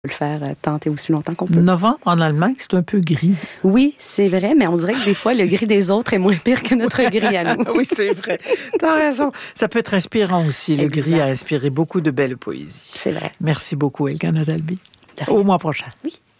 le faire tant et aussi longtemps qu'on peut. Novembre en Allemagne, c'est un peu gris. Oui, c'est vrai, mais on dirait que des fois, le gris des autres est moins pire que notre gris à nous. Oui, c'est vrai. T'as raison. Ça peut être inspirant aussi. Le gris a inspiré beaucoup de belle poésie. C'est vrai. Merci beaucoup, Elkana Dalby. Au mois prochain. Oui.